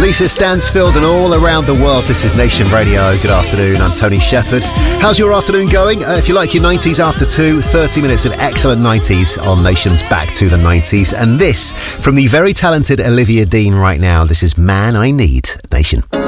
Lisa Stansfield and all around the world. This is Nation Radio. Good afternoon, I'm Tony Shepherd. How's your afternoon going? If you like your 90s after 2, 30 minutes of excellent 90s on Nation's Back to the 90s. And this, from the very talented Olivia Dean right now, this is Man I Need, Nation.